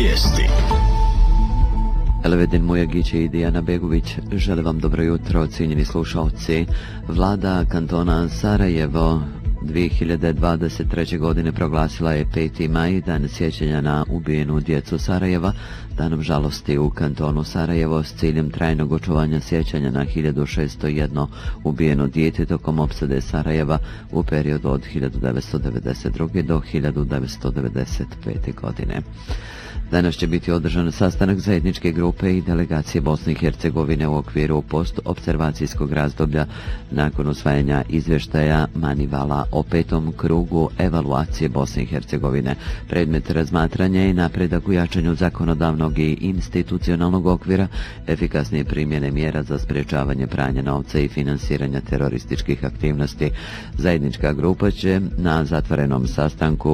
Vijesti. Elvedin Mujagić i Dijana Begović žele vam dobro jutro, cijenjeni slušalci. Vlada kantona Sarajevo 2023. godine proglasila je 5. maj, dan sjećanja na ubijenu djecu Sarajeva, danom žalosti u kantonu Sarajevo s ciljem trajnog očuvanja sjećanja na 1601 ubijeno dijete tokom opsade Sarajeva u periodu od 1992. do 1995. godine. Danas će biti održan sastanak zajedničke grupe i delegacije Bosne i Hercegovine u okviru postobservacijskog razdoblja nakon usvajanja izvještaja Manivala o 5. krugu evaluacije Bosne i Hercegovine. Predmet razmatranja je napredak u jačanju zakonodavnog i institucionalnog okvira, efikasnije primjene mjera za sprječavanje pranja novca i finansiranja terorističkih aktivnosti. Zajednička grupa će na zatvorenom sastanku